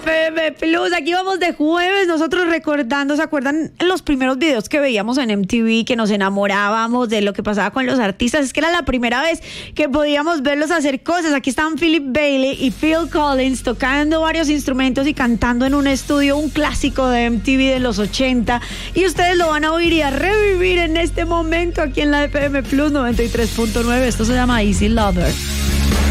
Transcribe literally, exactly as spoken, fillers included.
F M Plus. Aquí vamos de jueves, nosotros recordando, ¿se acuerdan los primeros videos que veíamos en M T V, que nos enamorábamos de lo que pasaba con los artistas? Es que era la primera vez que podíamos verlos hacer cosas. Aquí estaban Philip Bailey y Phil Collins tocando varios instrumentos y cantando en un estudio, un clásico de M T V de los ochenta, y ustedes lo van a oír y a revivir en este momento aquí en la F M Plus noventa y tres punto nueve. Esto se llama Easy Lover.